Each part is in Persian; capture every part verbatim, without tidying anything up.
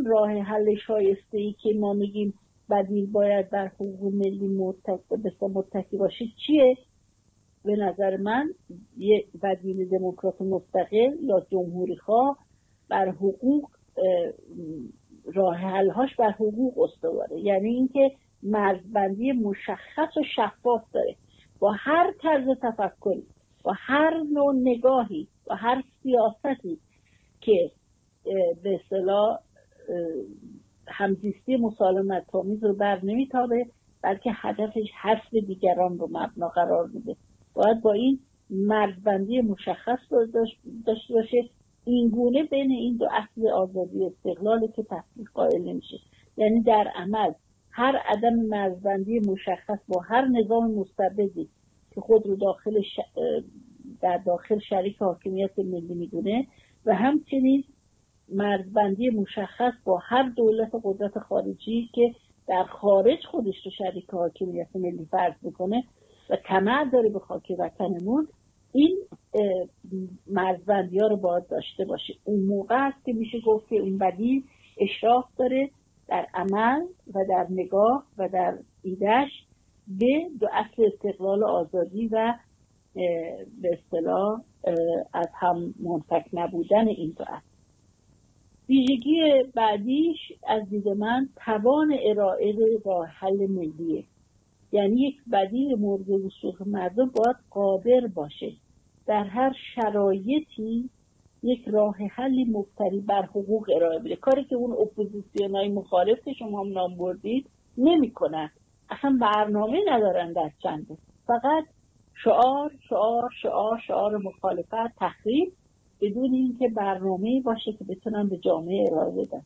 اون راه حل شایسته‌ای که ما میگیم بدیل باید بر حقوق ملی متکی متکی باشه چیه؟ به نظر من یه بدیل دموکرات مستقل یا جمهوری خواه بر حقوق راه حل‌هاش بر حقوق استواره، یعنی اینکه مرزبندی مشخص و شفاف داره با هر طرز تفکری، با هر نوع نگاهی، با هر سیاستی که به اصطلاح همزیستی مسالمت‌آمیز رو بر نمیتابه، بلکه هدفش حذف دیگران رو مبنا قرار میده. باید با این مرزبندی مشخص داشته باشه، این گونه بین این دو اصل آزادی و استقلالی که تفکیک قائل نمیشه. یعنی در عمل هر عدم مرزبندی مشخص با هر نظام مستبدی که خود رو داخل ش... در داخل شریک حاکمیت ملی میدونه و همچنین مرزبندی مشخص با هر دولت قدرت خارجی که در خارج خودش رو شریک حاکمیت ملی فرض میکنه و طمع داره به خاک وطنمون، این مرزبندی ها رو باید داشته باشه. اون موقع است که میشه گفت که این بدیل اشراف داره در عمل و در نگاه و در ایدهش به دو اصل استقلال و آزادی و به اصطلاح از هم منفک نبودن این دو اصل. ویژگی بعدیش از دید من توان ارائه راه حل ملیه. یعنی یک بدیل مورد وسوق مردم باید قادر باشه در هر شرایطی یک راه حلی مبتنی بر حقوق ارائه بده، کاری که اون اپوزیسیونای مخالف که شما هم نام بردید نمی کنن. اصلا برنامه ندارن در چنده، فقط شعار شعار شعار شعار مخالفت، تخریب، بدون اینکه برنامه‌ای باشه که بتونن به جامعه ارائه بدن.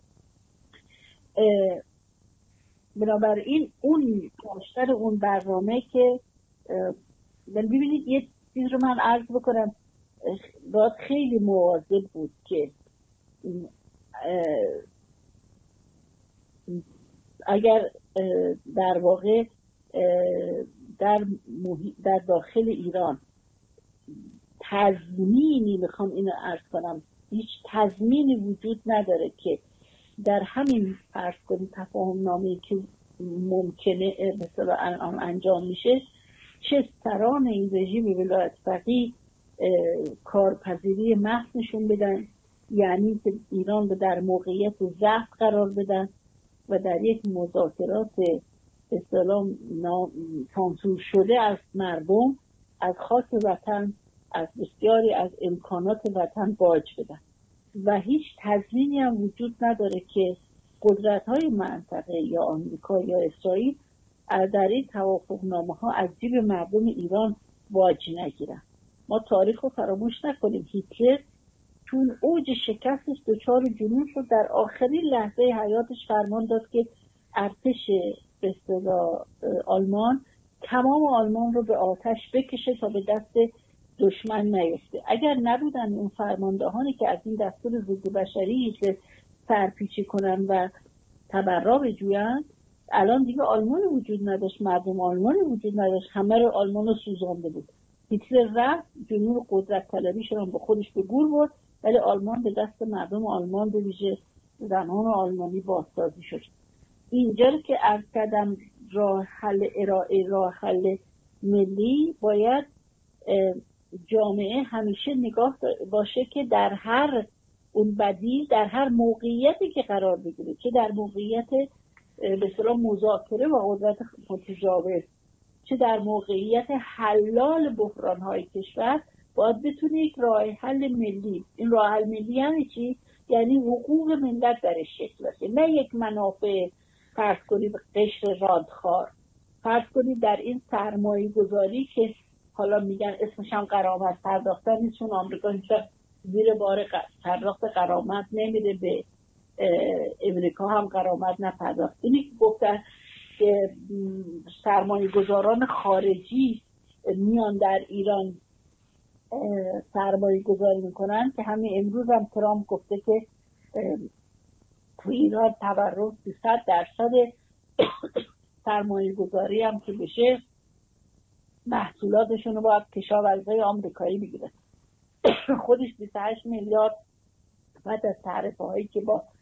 بنابراین اون داشتن اون برنامه که ببینید یه چیز رو من عرض بکنم، باید خیلی مواظب بود که اگر در واقع در, در داخل ایران تضمینی، میخوام اینو عرض کنم، هیچ تضمینی وجود نداره که در همین فرض کنید تفاهم نامه‌ای که ممکنه به اصطلاح انجام میشه، چه سران این رژیم ولایت فقیه کارپذیری محض نشون بدن، یعنی که ایران رو در موقعیت ضعف قرار بدن و در یک مذاکرات به اصطلاح سانسور شده از مردم، از خاک وطن، از بسیاری از امکانات وطن باج بدن و هیچ تضمینی هم وجود نداره که قدرت‌های منطقه یا آمریکا یا اسرائیل در این توافقنامه‌ها از جیب مردم ایران باج نگیرن. ما تاریخ رو فراموش نکنیم، هیتلر چون اوج شکستش دچار جنون شد، در آخرین لحظه حیاتش فرمان داد که ارتش به اصطلاح آلمان تمام آلمان رو به آتش بکشه تا به دست دشمن نیفته. اگر نبودن اون فرماندهانی که از این دستور ضد بشری سرپیچی کنن و تبرا بجوین، الان دیگه آلمان وجود نداشت، مردم آلمان وجود نداشت، همه رو آلمان رو سوزانده بود. هیتلر رفت، جنون قدرت طلبی شدن به خودش به گور برد، ولی آلمان به دست مردم آلمان به ویژه زنان آلمانی بازسازی شد. اینجا که عرض کردم راه حل ارائه راه حل ملی باید جامعه همیشه نگاه باشه که در هر اون بدیل، در هر موقعیتی که قرار بگیره، که در موقعیت به اصطلاح مذاکره و قدرت متجاوز، چه در موقعیت حلال بحران‌های کشور، باید بتونه یک راه حل ملی، این راه حل ملی یعنی چی؟ یعنی حقوق ملت درش شکل بشه، نه یک منافع فرض کنید قشر رادخوار. فرض کنید در این سرمایه گذاری که حالا میگن اسمش هم غرامت پرداختن نیست، چون آمریکا هیچ زیر بار پرداخت غرامت نمیده، به امریکا هم غرامت نپرداخت. اینی که گفتن که سرمایه گذاران خارجی میان در ایران سرمایه گذاری میکنن، که همین امروز هم ترامپ گفته که تو ایران تورم صد درصد سرمایه گذاری هم که بشه محصولاتشون رو باید کشاورزای آمریکایی بگیرن. خودش بیست و هشت میلیارد بعد از تعرفه هایی که با